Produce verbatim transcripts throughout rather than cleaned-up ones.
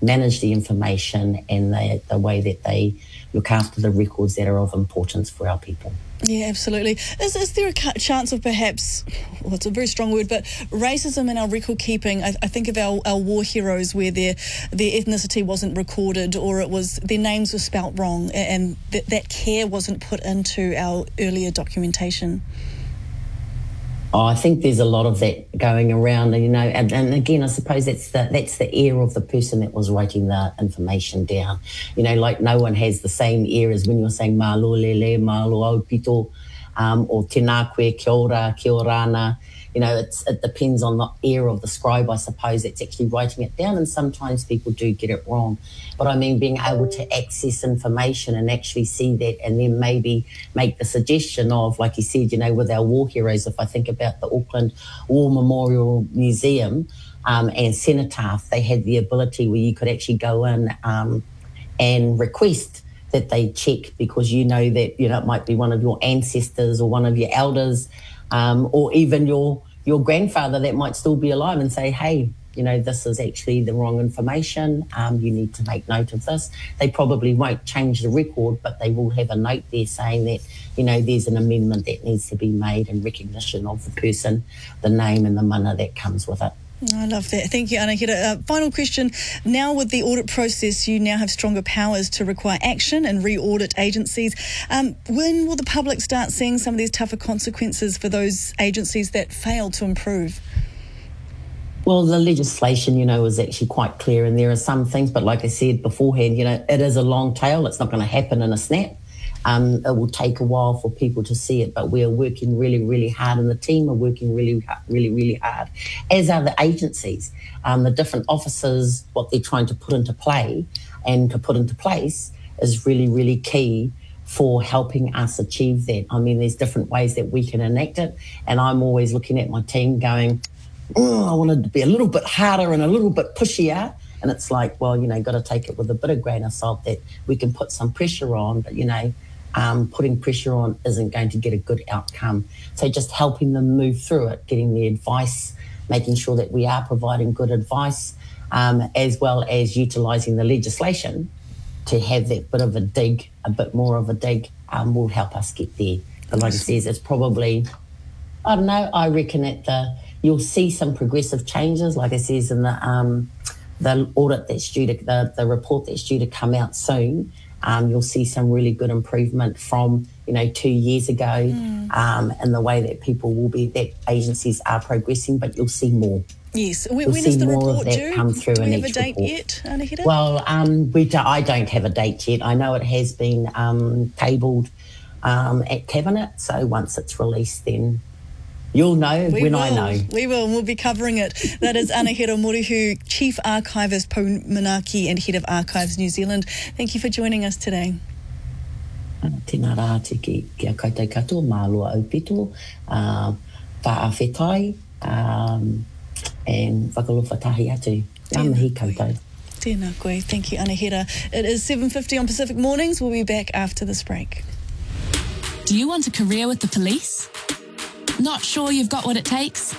manage the information and the, the way that they look after the records that are of importance for our people. Yeah, absolutely. Is is there a chance of perhaps, well, it's a very strong word, but racism in our record keeping? I, I think of our, our war heroes where their their ethnicity wasn't recorded, or it was their names were spelt wrong, and th- that care wasn't put into our earlier documentation. Oh, I think there's a lot of that going around, and you know, and, and again, I suppose that's the that's the ear of the person that was writing the information down. You know, like no one has the same ear as when you're saying malo lele, malo au pito, um, or tēnā koe, kia ora, kia orana. You know, it's, it depends on the ear of the scribe, I suppose, that's actually writing it down, and sometimes people do get it wrong. But I mean, being able to access information and actually see that, and then maybe make the suggestion of, like you said, you know, with our war heroes, if I think about the Auckland War Memorial Museum um, and Cenotaph, they had the ability where you could actually go in um, and request that they check, because you know that, you know, it might be one of your ancestors or one of your elders, Um, or even your your grandfather that might still be alive, and say, hey, you know, this is actually the wrong information. Um, you need to make note of this. They probably won't change the record, but they will have a note there saying that, you know, there's an amendment that needs to be made in recognition of the person, the name and the mana that comes with it. I love that. Thank you, Anahira. Uh, final question. Now with the audit process, you now have stronger powers to require action and re-audit agencies. Um, when will the public start seeing some of these tougher consequences for those agencies that fail to improve? Well, the legislation, you know, is actually quite clear, and there are some things, but like I said beforehand, you know, it is a long tail. It's not going to happen in a snap. Um, it will take a while for people to see it, but we are working really, really hard, and the team are working really, really, really hard, as are the agencies, um, the different officers. What they're trying to put into play and to put into place is really, really key for helping us achieve that. I mean, there's different ways that we can enact it, and I'm always looking at my team going, oh, I want it to be a little bit harder and a little bit pushier. And it's like, well, you know, got to take it with a bit of grain of salt, that we can put some pressure on, but, you know, Um, putting pressure on isn't going to get a good outcome. So just helping them move through it, getting the advice, making sure that we are providing good advice, um, as well as utilising the legislation to have that bit of a dig, a bit more of a dig, um, will help us get there. But like I says, it's probably, I don't know, I reckon that the, you'll see some progressive changes, like I says, in the um, the audit that's due to, the, the report that's due to come out soon. Um, you'll see some really good improvement from, you know, two years ago, mm. um, and the way that people will be, that agencies are progressing, but you'll see more. Yes. When, when is the report due? Come through Do we in have a date report. yet, Anahira? Well, um, we do, I don't have a date yet. I know it has been um, tabled um, at Cabinet, so once it's released, then you'll know we when will. I know. We will. We'll be covering it. That is Anahira Morihu, Chief Archivist Poumanaki and Head of Archives New Zealand. Thank you for joining us today. Tēnā rā te ki, kia koutou katoa, māloa au pito, uh, whaawhetai, um, and whakalofa tahi atu. Ngā mihi koutou. Tēnā koe. Thank you, Anahira. It is seven fifty on Pacific Mornings. We'll be back after this break. Do you want a career with the police? Not sure you've got what it takes?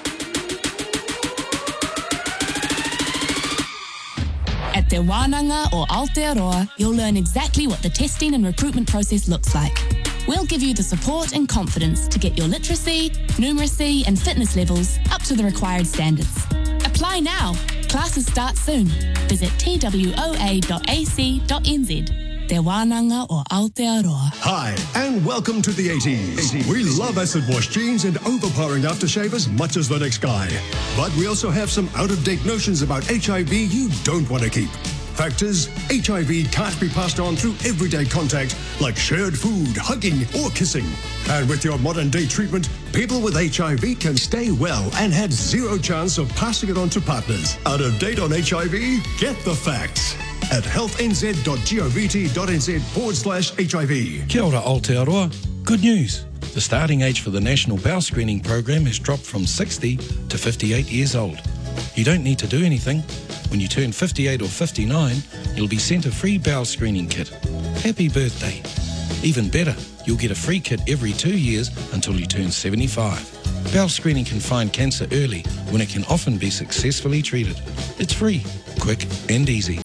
At Te Wānanga or Aotearoa, you'll learn exactly what the testing and recruitment process looks like. We'll give you the support and confidence to get your literacy, numeracy and fitness levels up to the required standards. Apply now. Classes start soon. Visit t w o a dot a c dot n z. Te Wānanga or Aotearoa. Hi, and welcome to the eighties. We love acid wash jeans and overpowering aftershave as much as the next guy. But we also have some out-of-date notions about H I V you don't want to keep. Fact is, H I V can't be passed on through everyday contact like shared food, hugging or kissing. And with your modern-day treatment, people with H I V can stay well and have zero chance of passing it on to partners. Out of date on H I V? Get the facts at health n z dot govt dot n z forward slash H I V. Kia ora Aotearoa. Good news. The starting age for the National Bowel Screening Program has dropped from sixty to fifty-eight years old. You don't need to do anything. When you turn fifty-eight or fifty-nine, you'll be sent a free bowel screening kit. Happy birthday. Even better, you'll get a free kit every two years until you turn seventy-five. Bowel screening can find cancer early when it can often be successfully treated. It's free, quick and easy.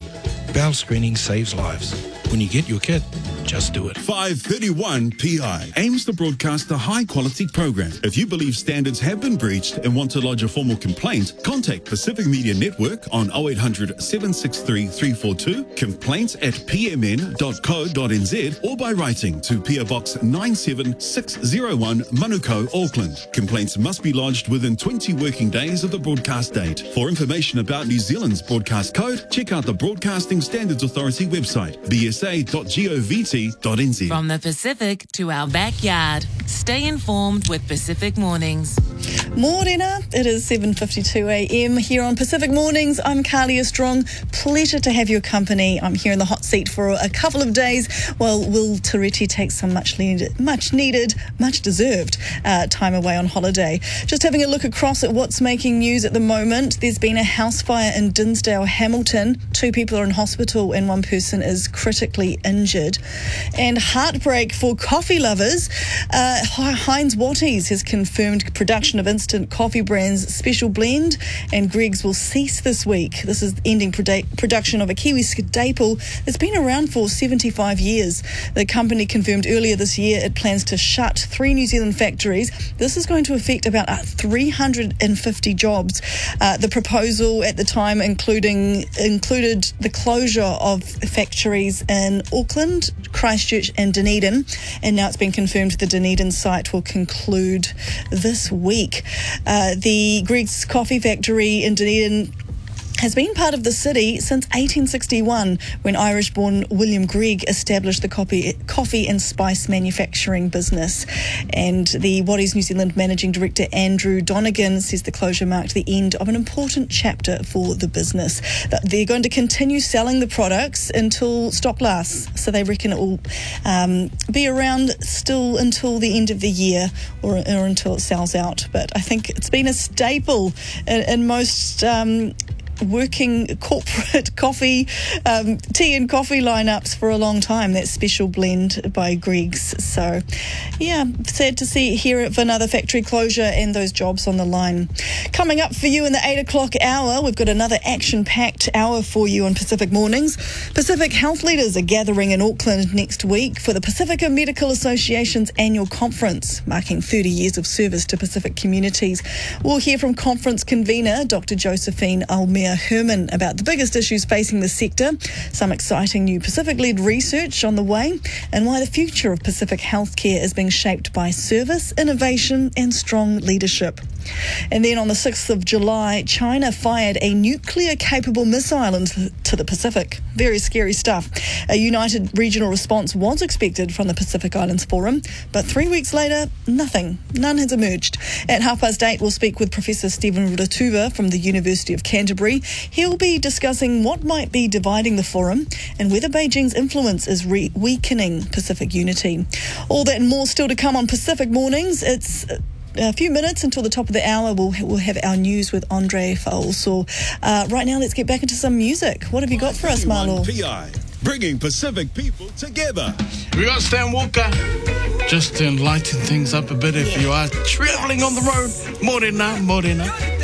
Bowel screening saves lives. When you get your kit, just do it. five thirty-one P I aims to broadcast a high-quality program. If you believe standards have been breached and want to lodge a formal complaint, contact Pacific Media Network on oh eight hundred, seven six three, three four two, complaints at p m n dot co dot n z, or by writing to P O Box nine seven six zero one, Manukau, Auckland. Complaints must be lodged within twenty working days of the broadcast date. For information about New Zealand's broadcast code, check out the Broadcasting Standards Authority website, b s a dot govt dot n z. From the Pacific to our backyard, stay informed with Pacific Mornings. Morena, it is seven fifty-two a m here on Pacific Mornings. I'm Carlia Strong. Pleasure to have your company. I'm here in the hot seat for a couple of days while Will Tureti takes some much needed, much needed, much deserved uh, time away on holiday. Just having a look across at what's making news at the moment. There's been a house fire in Dinsdale, Hamilton. Two people are in hospital and one person is critically injured. And heartbreak for coffee lovers. Uh, Heinz Watties has confirmed production of instant coffee brands Special Blend and Greggs will cease this week. This is ending produ- production of a Kiwi staple that's been around for seventy-five years. The company confirmed earlier this year it plans to shut three New Zealand factories. This is going to affect about three hundred fifty jobs. Uh, the proposal at the time including included the closure of factories in Auckland, Christchurch and Dunedin, and now it's been confirmed the Dunedin site will conclude this week. Uh, the Greggs Coffee Factory in Dunedin has been part of the city since eighteen sixty-one, when Irish-born William Gregg established the coffee, coffee and spice manufacturing business. And the Watties New Zealand Managing Director Andrew Donegan says the closure marked the end of an important chapter for the business. They're going to continue selling the products until stock lasts, so they reckon it will um, be around still until the end of the year or, or until it sells out. But I think it's been a staple in, in most Um, working corporate coffee, um, tea and coffee lineups for a long time. That Special Blend by Greggs. So, yeah, sad to see hear of another factory closure and those jobs on the line. Coming up for you in the eight o'clock hour, we've got another action-packed hour for you on Pacific Mornings. Pacific health leaders are gathering in Auckland next week for the Pacifica Medical Association's annual conference, marking thirty years of service to Pacific communities. We'll hear from conference convener Doctor Josephine Almere Herman about the biggest issues facing the sector, some exciting new Pacific-led research on the way, and why the future of Pacific healthcare is being shaped by service, innovation and strong leadership. And then on the sixth of July, China fired a nuclear-capable missile into the Pacific. Very scary stuff. A united regional response was expected from the Pacific Islands Forum, but three weeks later, nothing. None has emerged. At half past eight, we'll speak with Professor Stephen Ruratuba from the University of Canterbury. He'll be discussing what might be dividing the forum and whether Beijing's influence is re- weakening Pacific unity. All that and more still to come on Pacific Mornings. It's a few minutes until the top of the hour. We'll, we'll have our news with Andre Faulso. Uh, right now, let's get back into some music. What have you got for us, Marlo? P I, bringing Pacific people together. We got Stan Walker, just to enlighten things up a bit if you are travelling on the road. Morena, morena.